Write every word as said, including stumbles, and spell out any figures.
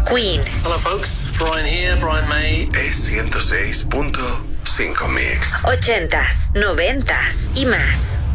Queen. Hello folks, Brian here, Brian May. E ciento seis punto cinco Mix. Ochentas, noventas y más.